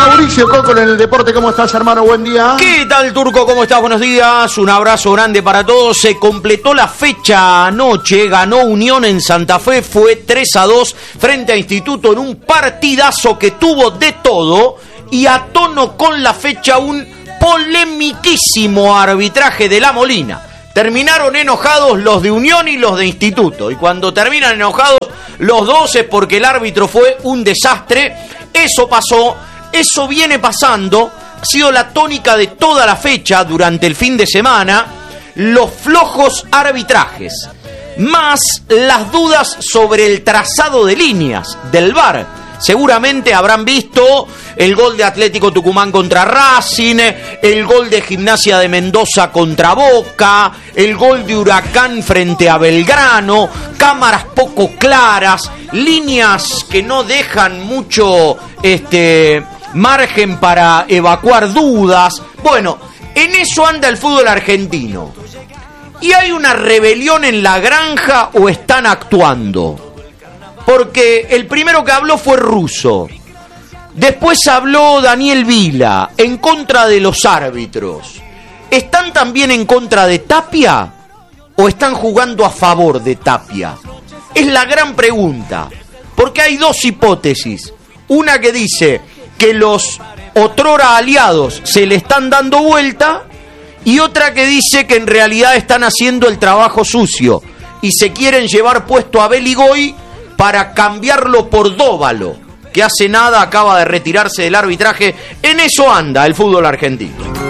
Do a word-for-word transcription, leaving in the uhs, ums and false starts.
Mauricio Cócolo en el deporte. ¿Cómo estás, hermano? Buen día. ¿Qué tal, Turco? ¿Cómo estás? Buenos días. Un abrazo grande para todos. Se completó la fecha anoche. Ganó Unión en Santa Fe. Fue tres a dos frente a Instituto en un partidazo que tuvo de todo. Y a tono con la fecha un polemiquísimo arbitraje de La Molina. Terminaron enojados los de Unión y los de Instituto. Y cuando terminan enojados los dos es porque el árbitro fue un desastre. Eso pasó. Eso viene pasando, ha sido la tónica de toda la fecha durante el fin de semana, los flojos arbitrajes, más las dudas sobre el trazado de líneas del V A R. Seguramente habrán visto el gol de Atlético Tucumán contra Racing, el gol de Gimnasia de Mendoza contra Boca, el gol de Huracán frente a Belgrano, cámaras poco claras, líneas que no dejan mucho este... margen para evacuar dudas. Bueno, en eso anda el fútbol argentino. ¿Y hay una rebelión en la granja o están actuando? Porque el primero que habló fue Russo. Después habló Daniel Vila en contra de los árbitros. ¿Están también en contra de Tapia o están jugando a favor de Tapia? Es la gran pregunta. Porque hay dos hipótesis. Una que dice que los otrora aliados se le están dando vuelta y otra que dice que en realidad están haciendo el trabajo sucio y se quieren llevar puesto a Beligoy para cambiarlo por Dóvalo, que hace nada acaba de retirarse del arbitraje. En eso anda el fútbol argentino.